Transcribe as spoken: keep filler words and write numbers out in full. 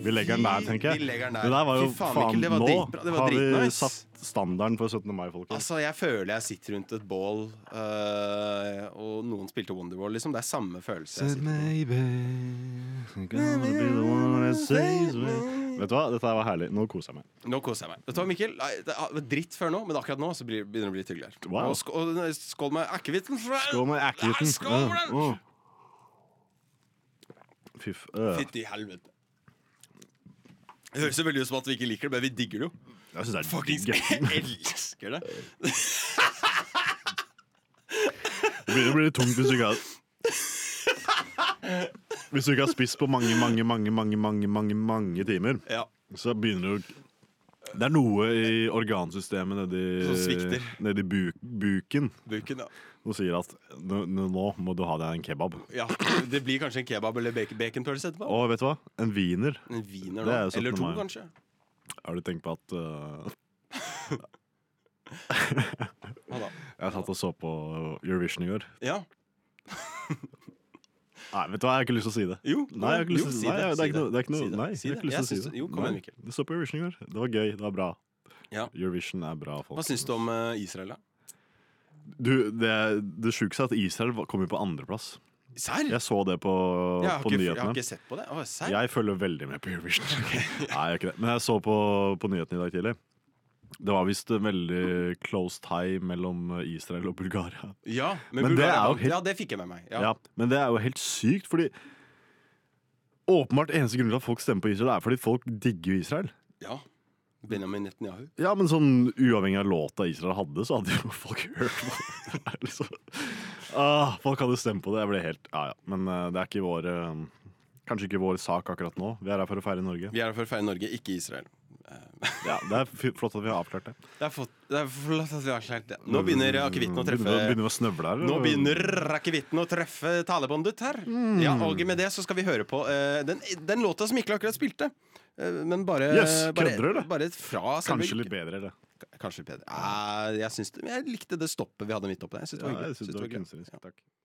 Vi legger den der, tenker jeg. Vi legger den der. Det der var jo Fy faen, faen, Mikkel, det var nå dritbra. Det var har vi dritnice. satt standarden for syttende mai, folkens. Altså, jeg føler jeg sitter rundt et bål, øh, og noen spilte Wonderwall, liksom. Det er samme følelse. Jeg Vet du hva, dette her var herlig. Nå koser jeg meg. Nå koser jeg meg. Vet du hva, Mikkel? Nei, Det var dritt før nå, men akkurat nå så blir- begynner det å bli litt hyggeligere. Wow. Og skål, og skål med akevitten. Skål med akevitten. Nei, skål med den! Uh, uh. Fy f... øh. Fytti helvete. Det høres jo veldig ut som at vi ikke liker det, men vi digger det jo. Jeg synes det er Fuckings digg. elsker det. Det begynner å bli litt tungt hvis du ikke har Hvis du ikke har spist på mange, mange, mange, mange, mange, mange, mange timer, Ja. så begynner du Det er noe i organsystemet nedi, Som svikter. nedi buk, buken Buken, ja. og sier at nå, nå må du ha deg en kebab. Ja, det blir kanskje en kebab eller bacon, baconpølse etterpå. Og vet du hva? En wiener. En wiener Det er da. jo syttende Eller to, mai. kanskje. Har du tenkt på at uh, Hva da? Jeg satt og så på Eurovision i går. Ja. Nei, vet du hva? Jeg har ikke lyst til å si det. Jo, Nei, jeg har ikke lyst jo, til si Nei, det er si ikke noe, det er ikke Si noe det. Nei, Si jeg har ikke det. lyst til å si Jeg det. synes- Jo, kom igjen, Nei, Mikkel. Du så på Eurovision i går. Det var gøy, det var bra. Ja. Eurovision er bra, folk. Hva syns du om uh, Israel, da? Du, det, det sjukeste er at Israel var- kom jo på andreplass. Serr? Jeg så det på, Jeg har på ikke, jeg har nyhetene. ikke sett på det. Å, serr? Jeg følger veldig med på Eurovision. Nei, jeg gjør ikke det. Men jeg så på, på nyhetene i dag tidlig. Det var visst en veldig close tie mellom Israel og Bulgaria. Ja, men, Men det Bulgaria er jo vant. helt- Ja, det fikk jeg med meg. Ja. Ja, men det er jo helt sykt, fordi åpenbart eneste grunn til at folk stemmer på Israel, er fordi folk digger jo Israel. ja. Benjamin Netanyahu. Ja, men sånn uavhengig av låta Israel hadde, så hadde jo folk hørt på det. Liksom. Ah, folk hadde stemt på det. Jeg ble helt Ja, ja. Men eh, det er ikke vår eh, Kanskje ikke vår sak akkurat nå. Vi er her for å feire Norge. Vi er her for å feire Norge, ikke Israel. Ja, Det er f- flott at vi har avklart det. Det er, fått, det er flott at vi har klart det. Nå begynner akevitten å treffe Begynner, begynner å snøvle her. Nå eller? begynner akevitten å treffe talebåndet her. Ja, og med det så skal vi høre på eh, den, den låta som Mikkel akkurat spilte. Eh, men bare, Yes, bare, kødder du, eller? bare fra selve- Kanskje litt bedre, eller? Kanskje litt bedre. Ah, jeg, syns det, jeg likte det stoppet vi hadde midt oppe der. Jeg synes det var Ja, hyggelig. jeg synes det var gøy. kunstnerisk. Ja. Takk.